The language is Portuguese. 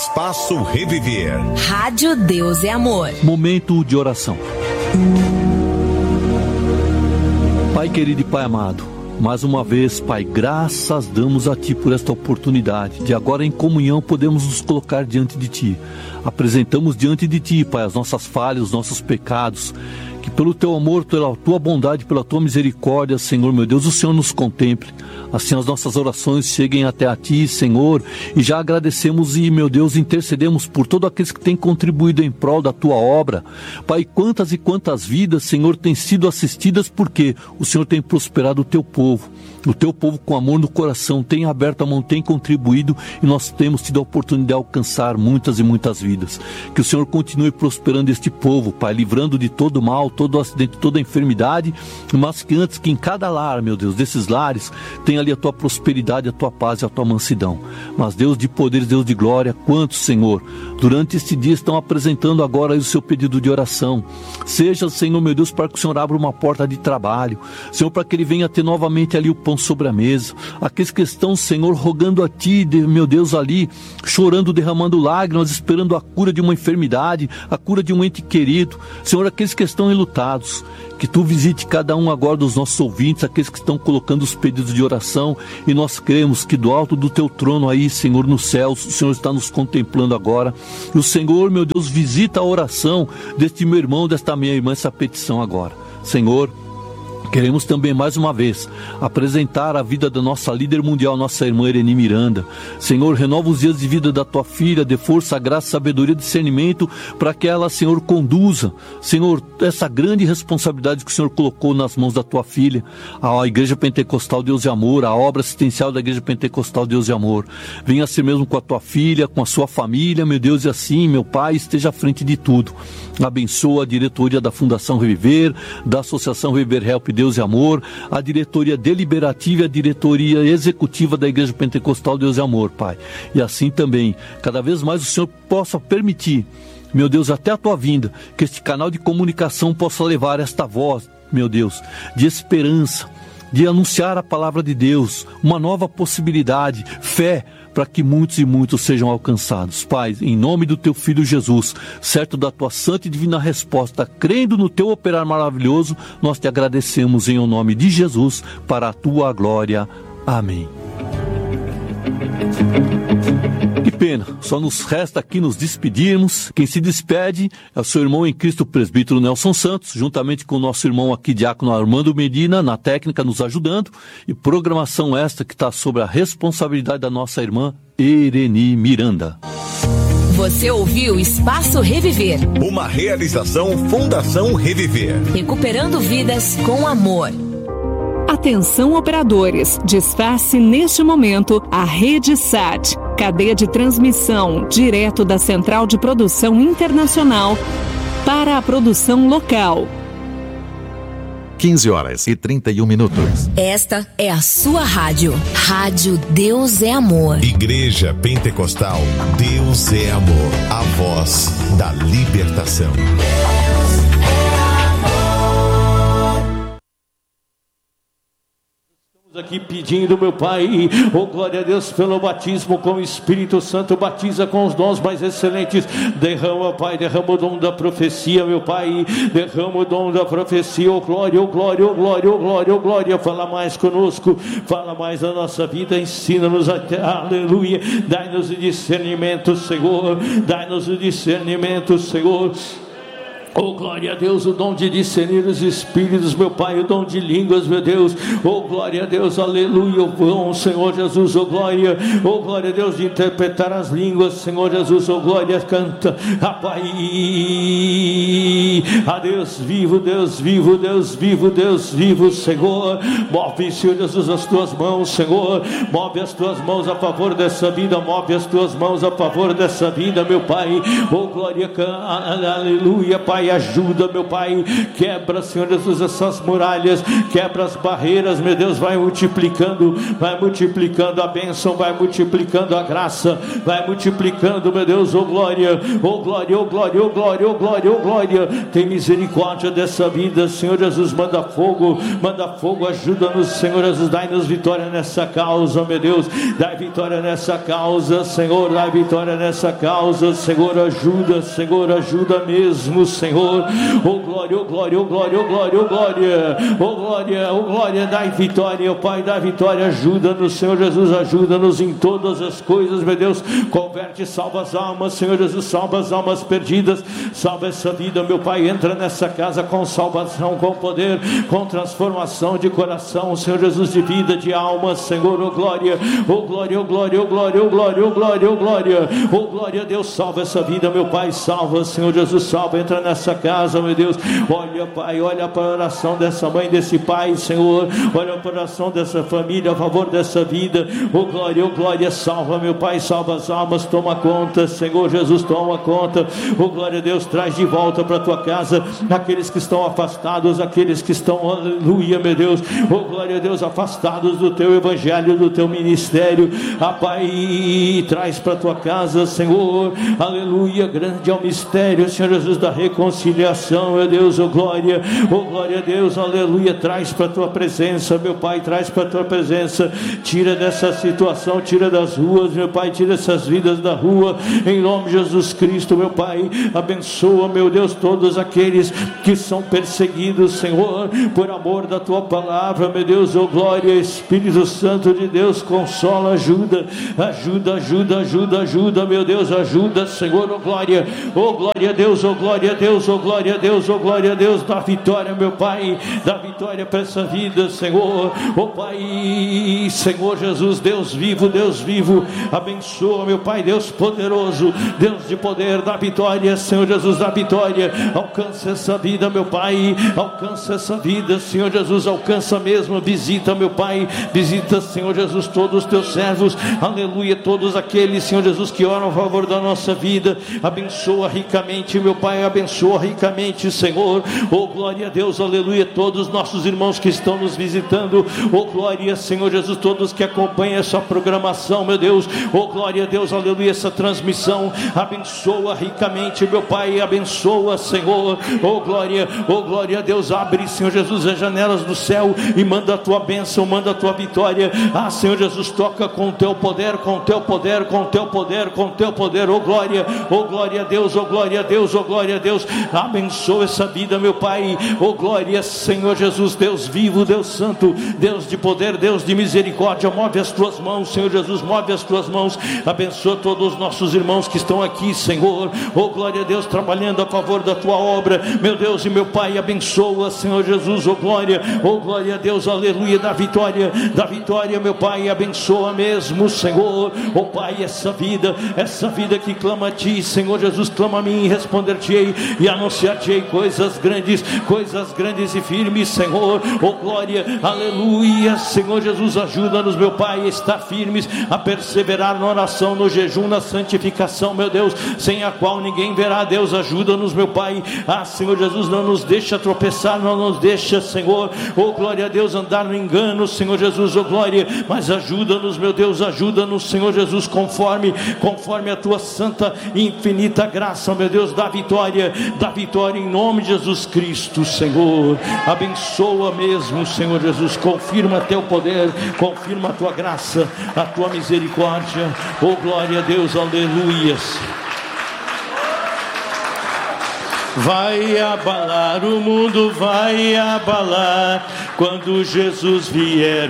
Espaço Reviver. Rádio Deus é Amor. Momento de oração. Pai querido e Pai amado, mais uma vez, Pai, graças damos a Ti por esta oportunidade de agora em comunhão podemos nos colocar diante de Ti. Apresentamos diante de Ti, Pai, as nossas falhas, os nossos pecados. Que pelo Teu amor, pela Tua bondade, pela Tua misericórdia, Senhor meu Deus, o Senhor nos contemple. Assim as nossas orações cheguem até a Ti, Senhor, e já agradecemos e, meu Deus, intercedemos por todos aqueles que têm contribuído em prol da Tua obra. Pai, quantas e quantas vidas, Senhor, têm sido assistidas porque o Senhor tem prosperado o Teu povo. O Teu povo com amor no coração tem aberto a mão, tem contribuído e nós temos tido a oportunidade de alcançar muitas e muitas vidas. Que o Senhor continue prosperando este povo, Pai, livrando de todo mal, todo acidente, toda enfermidade, mas que antes que em cada lar, meu Deus, desses lares, tenha ali a Tua prosperidade, a Tua paz e a Tua mansidão. Mas Deus de poderes, Deus de glória, quantos, Senhor, durante este dia estão apresentando agora o seu pedido de oração. Seja, Senhor, meu Deus, para que o Senhor abra uma porta de trabalho, Senhor, para que ele venha ter novamente ali o pão sobre a mesa. Aqueles que estão, Senhor, rogando a Ti, meu Deus, ali, chorando, derramando lágrimas, esperando a cura de uma enfermidade, a cura de um ente querido. Senhor, aqueles que estão enlutados, que Tu visite cada um agora dos nossos ouvintes, aqueles que estão colocando os pedidos de oração, e nós cremos que do alto do Teu trono aí, Senhor, nos céus, o Senhor está nos contemplando agora. E o Senhor, meu Deus, visita a oração deste meu irmão, desta minha irmã, essa petição agora. Senhor, queremos também mais uma vez apresentar a vida da nossa líder mundial, nossa irmã Ireni Miranda. Senhor, renova os dias de vida da Tua filha, dê força, graça, sabedoria, discernimento, para que ela, Senhor, conduza, Senhor, essa grande responsabilidade que o Senhor colocou nas mãos da Tua filha, a Igreja Pentecostal Deus e Amor, a obra assistencial da Igreja Pentecostal Deus e Amor. Venha ser mesmo com a Tua filha, com a sua família, meu Deus, e assim, meu Pai, esteja à frente de tudo. Abençoa a diretoria da Fundação Reviver, da Associação Reviver Help Deus e Amor, a diretoria deliberativa e a diretoria executiva da Igreja Pentecostal Deus e Amor, Pai. E assim também, cada vez mais o Senhor possa permitir, meu Deus, até a Tua vinda, que este canal de comunicação possa levar esta voz, meu Deus, de esperança, de anunciar a palavra de Deus, uma nova possibilidade, fé, para que muitos e muitos sejam alcançados. Pai, em nome do Teu Filho Jesus, certo da Tua santa e divina resposta, crendo no Teu operar maravilhoso, nós Te agradecemos em nome de Jesus, para a Tua glória. Amém. Que pena, só nos resta aqui nos despedirmos. Quem se despede é o seu irmão em Cristo, presbítero Nelson Santos, juntamente com o nosso irmão aqui, diácono Armando Medina, na técnica nos ajudando, e programação esta que está sobre a responsabilidade da nossa irmã Ireni Miranda. Você ouviu Espaço Reviver. Uma realização Fundação Reviver. Recuperando vidas com amor. Atenção operadores, desface neste momento a Rede SAT, cadeia de transmissão direto da Central de Produção Internacional para a produção local. 15h31. Esta é a sua rádio. Rádio Deus é Amor. Igreja Pentecostal Deus é Amor. A voz da libertação. Aqui pedindo, meu Pai, oh glória a Deus, pelo batismo com o Espírito Santo, batiza com os dons mais excelentes, derrama, Pai, derrama o dom da profecia, meu Pai, derrama o dom da profecia, oh glória, oh glória, oh glória, oh glória, oh glória, fala mais conosco, fala mais da nossa vida, ensina-nos até, aleluia, dai-nos o discernimento, Senhor, dai-nos o discernimento, Senhor. Oh, glória a Deus, o dom de discernir os espíritos, meu Pai, o dom de línguas, meu Deus. Oh, glória a Deus, aleluia, o dom, Senhor Jesus, oh, glória a Deus, de interpretar as línguas, Senhor Jesus, oh, glória, canta, ah, Pai, a Deus vivo, Deus vivo, Deus vivo, Deus vivo, Senhor, move, Senhor Jesus, as Tuas mãos, Senhor, move as Tuas mãos a favor dessa vida, move as Tuas mãos a favor dessa vida, meu Pai, oh, glória, aleluia, Pai, Pai, ajuda, meu Pai, quebra, Senhor Jesus, essas muralhas, quebra as barreiras, meu Deus, vai multiplicando a bênção, vai multiplicando a graça, vai multiplicando, meu Deus, oh glória, oh glória, oh glória, oh glória, oh glória, oh glória, tem misericórdia dessa vida, Senhor Jesus, manda fogo, ajuda-nos, Senhor Jesus, dai-nos vitória nessa causa, meu Deus, dai vitória nessa causa, Senhor, dai vitória nessa causa, Senhor, ajuda mesmo, Senhor, oh glória, oh glória, oh glória, oh glória, oh glória, oh glória, oh glória, dai vitória, oh Pai, dai vitória, ajuda-nos, Senhor Jesus, ajuda-nos em todas as coisas, meu Deus, converte, salva as almas, Senhor Jesus, salva as almas perdidas, salva essa vida, meu Pai, entra nessa casa com salvação, com poder, com transformação de coração, Senhor Jesus, de vida, de alma, Senhor, oh glória, oh glória, oh glória, oh glória, oh glória, oh glória, oh glória, oh glória, Deus, salva essa vida, meu Pai, salva, Senhor Jesus, salva, entra nessa casa, meu Deus, olha, Pai, olha para a oração dessa mãe, desse pai, Senhor, olha para a oração dessa família, a favor dessa vida, oh glória, salva, meu Pai, salva as almas, toma conta, Senhor Jesus, toma conta, oh glória a Deus, traz de volta para a tua casa, aqueles que estão afastados, aqueles que estão, aleluia, meu Deus, oh glória a Deus, afastados do teu evangelho, do teu ministério, Pai, traz para a tua casa, Senhor, aleluia, grande é o mistério, Senhor Jesus, da reconciliação, meu Deus, oh glória a Deus, aleluia, traz para a tua presença, meu Pai, traz para a tua presença, tira dessa situação, tira das ruas, meu Pai, tira essas vidas da rua, em nome de Jesus Cristo, meu Pai, abençoa, meu Deus, todos aqueles que são perseguidos, Senhor, por amor da tua palavra, meu Deus, oh glória, Espírito Santo de Deus, consola, ajuda, meu Deus, ajuda, Senhor, oh glória a Deus, oh glória a Deus, oh glória a Deus, oh glória a Deus, dá vitória, meu Pai, dá vitória para essa vida, Senhor, oh Pai, Senhor Jesus, Deus vivo, abençoa, meu Pai, Deus poderoso, Deus de poder, dá vitória, Senhor Jesus, dá vitória, alcança essa vida, meu Pai, alcança essa vida, Senhor Jesus, alcança mesmo, visita, meu Pai, visita, Senhor Jesus, todos os teus servos, aleluia, todos aqueles, Senhor Jesus, que oram a favor da nossa vida, abençoa ricamente, meu Pai, abençoa ricamente, Senhor, oh glória a Deus, aleluia, todos os nossos irmãos que estão nos visitando, oh glória, Senhor Jesus, todos que acompanham essa programação, meu Deus, oh glória a Deus, aleluia, essa transmissão, abençoa ricamente, meu Pai, abençoa, Senhor, oh glória a Deus, abre, Senhor Jesus, as janelas do céu e manda a tua bênção, manda a tua vitória, Senhor Jesus, toca com o teu poder, com o teu poder, com o teu poder, com o teu poder, oh glória a Deus, oh glória a Deus, oh glória a Deus, abençoa essa vida, meu Pai, oh glória, Senhor Jesus, Deus vivo, Deus santo, Deus de poder, Deus de misericórdia, move as tuas mãos, Senhor Jesus, move as tuas mãos, abençoa todos os nossos irmãos que estão aqui, Senhor, oh glória a Deus, trabalhando a favor da tua obra, meu Deus e meu Pai, abençoa, Senhor Jesus, oh glória a Deus, aleluia, da vitória, meu Pai, abençoa mesmo, Senhor, oh Pai, essa vida que clama a Ti, Senhor Jesus, clama a mim e responder-te-ei e anunciar-te-ei coisas grandes e firmes, Senhor, oh glória, aleluia, Senhor Jesus, ajuda-nos, meu Pai, a estar firmes, a perseverar na oração, no jejum, na santificação, meu Deus, sem a qual ninguém verá, Deus, ajuda-nos, meu Pai, Senhor Jesus, não nos deixa tropeçar, não nos deixa, Senhor, oh glória a Deus, andar no engano, Senhor Jesus, oh glória, mas ajuda-nos, meu Deus, ajuda-nos, Senhor Jesus, conforme a tua santa e infinita graça, meu Deus, dá vitória em nome de Jesus Cristo, Senhor, abençoa mesmo, Senhor Jesus, confirma teu poder, confirma a tua graça, a tua misericórdia, oh glória a Deus, aleluias. Vai abalar o mundo, vai abalar quando Jesus vier.